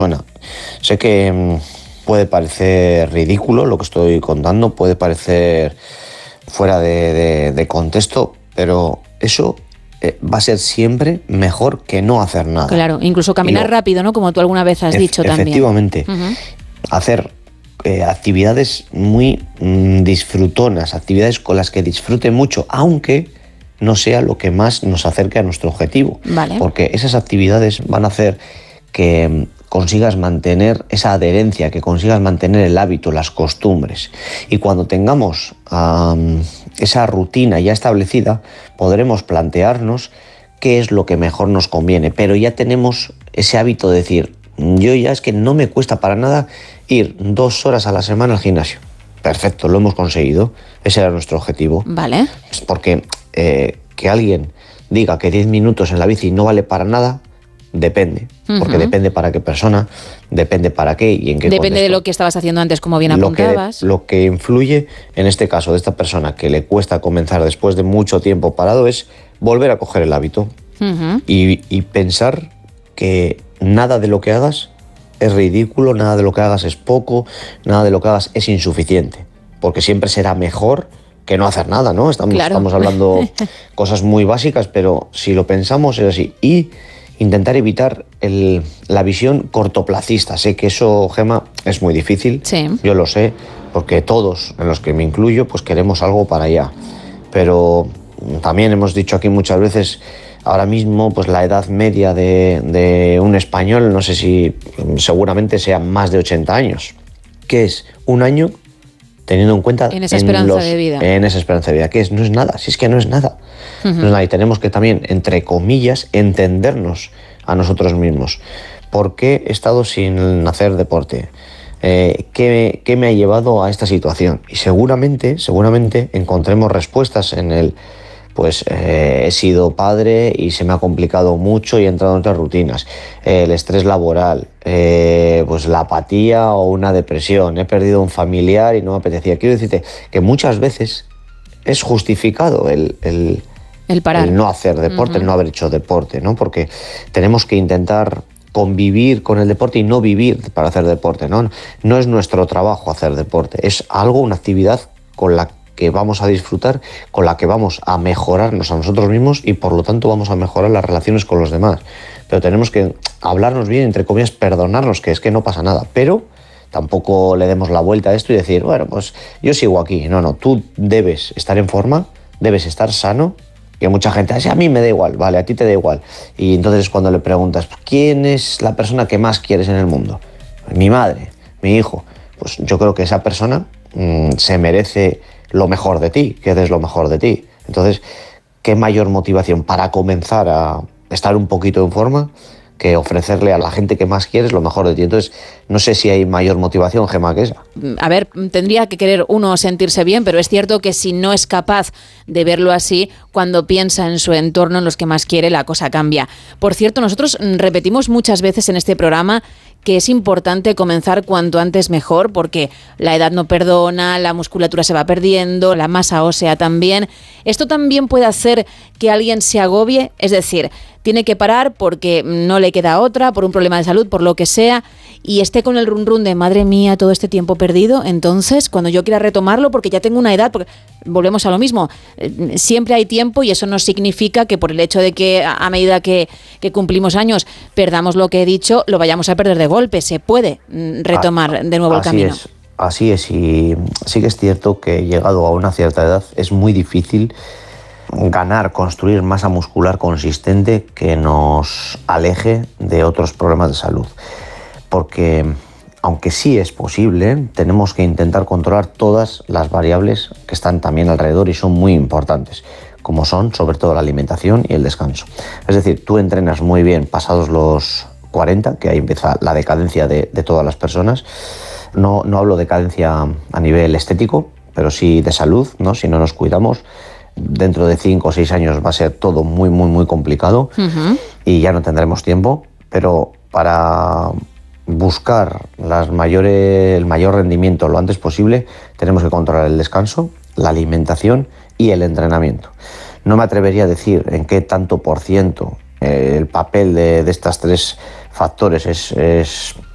Bueno, sé que puede parecer ridículo lo que estoy contando, puede parecer fuera de contexto, pero eso va a ser siempre mejor que no hacer nada. Claro, incluso caminar rápido, ¿no? Como tú alguna vez has dicho también. Efectivamente. Hacer actividades muy disfrutonas, actividades con las que disfrute mucho, aunque no sea lo que más nos acerque a nuestro objetivo. Vale. Porque esas actividades van a hacer que consigas mantener esa adherencia, que consigas mantener el hábito, las costumbres. Y cuando tengamos esa rutina ya establecida, podremos plantearnos qué es lo que mejor nos conviene. Pero ya tenemos ese hábito de decir, yo ya es que no me cuesta para nada ir 2 horas a la semana al gimnasio. Perfecto, lo hemos conseguido. Ese era nuestro objetivo. Vale. Porque que alguien diga que 10 minutos en la bici no vale para nada, depende. Porque depende para qué persona, depende para qué y en qué Depende contexto. de lo que estabas haciendo antes, como bien apuntabas. Lo que influye, en este caso, de esta persona que le cuesta comenzar después de mucho tiempo parado es volver a coger el hábito y pensar que nada de lo que hagas es ridículo, nada de lo que hagas es poco, nada de lo que hagas es insuficiente, porque siempre será mejor que no hacer nada, ¿no? Estamos hablando cosas muy básicas, pero si lo pensamos es así. Y intentar evitar la visión cortoplacista. Sé que eso, Gemma, es muy difícil, sí. Yo lo sé, porque todos, en los que me incluyo, pues queremos algo para allá. Pero también hemos dicho aquí muchas veces, ahora mismo, pues la edad media de un español, no sé si seguramente sea más de 80 años, que es un año teniendo en cuenta en esa esperanza de vida. En esa esperanza de vida, que no es nada, si es que no es nada. No es nada. Y tenemos que también, entre comillas, entendernos a nosotros mismos. ¿Por qué he estado sin hacer deporte? ¿Qué me ha llevado a esta situación? Y seguramente encontremos respuestas en el... Pues he sido padre y se me ha complicado mucho y he entrado en otras rutinas. El estrés laboral, pues la apatía o una depresión. He perdido un familiar y no me apetecía. Quiero decirte que muchas veces es justificado el parar. El no hacer deporte, el no haber hecho deporte, ¿no? Porque tenemos que intentar convivir con el deporte y no vivir para hacer deporte, ¿no? No es nuestro trabajo hacer deporte, es una actividad con la que vamos a disfrutar, con la que vamos a mejorarnos a nosotros mismos y por lo tanto vamos a mejorar las relaciones con los demás. Pero tenemos que hablarnos bien, entre comillas, perdonarnos, que es que no pasa nada, pero tampoco le demos la vuelta a esto y decir, bueno, pues yo sigo aquí. No, tú debes estar en forma, debes estar sano, que mucha gente dice, a mí me da igual, vale, a ti te da igual. Y entonces cuando le preguntas, ¿quién es la persona que más quieres en el mundo? Mi madre, mi hijo. Pues yo creo que esa persona se merece lo mejor de ti, que des lo mejor de ti. Entonces, ¿qué mayor motivación para comenzar a estar un poquito en forma que ofrecerle a la gente que más quieres lo mejor de ti? Entonces, no sé si hay mayor motivación, Gemma, que esa. A ver, tendría que querer uno sentirse bien, pero es cierto que si no es capaz de verlo así, cuando piensa en su entorno, en los que más quiere, la cosa cambia. Por cierto, nosotros repetimos muchas veces en este programa que es importante comenzar cuanto antes mejor, porque la edad no perdona, la musculatura se va perdiendo, la masa ósea también. Esto también puede hacer que alguien se agobie, es decir, tiene que parar porque no le queda otra, por un problema de salud, por lo que sea, y esté con el run de madre mía, todo este tiempo perdido. Entonces, cuando yo quiera retomarlo, porque ya tengo una edad, porque volvemos a lo mismo, siempre hay tiempo y eso no significa que por el hecho de que a medida que cumplimos años perdamos lo que he dicho, lo vayamos a perder de golpe. Se puede retomar de nuevo el camino. Así es, y sí que es cierto que llegado a una cierta edad es muy difícil construir masa muscular consistente que nos aleje de otros problemas de salud. Porque, aunque sí es posible, tenemos que intentar controlar todas las variables que están también alrededor y son muy importantes, como son sobre todo la alimentación y el descanso. Es decir, tú entrenas muy bien pasados los 40, que ahí empieza la decadencia de todas las personas. No hablo de decadencia a nivel estético, pero sí de salud, ¿no? Si no nos cuidamos, dentro de 5 o 6 años va a ser todo muy, muy, muy complicado y ya no tendremos tiempo, pero para buscar el mayor rendimiento lo antes posible, tenemos que controlar el descanso, la alimentación y el entrenamiento. No me atrevería a decir en qué tanto por ciento el papel de estas 3 factores es